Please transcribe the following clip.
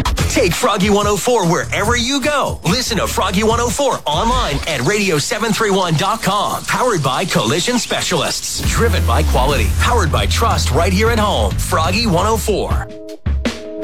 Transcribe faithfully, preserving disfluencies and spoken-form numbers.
Take Froggy one oh four wherever you go. Listen to Froggy one oh four online at radio seven three one dot com. Powered by Collision Specialists. Driven by quality. Powered by trust right here at home. Froggy one oh four.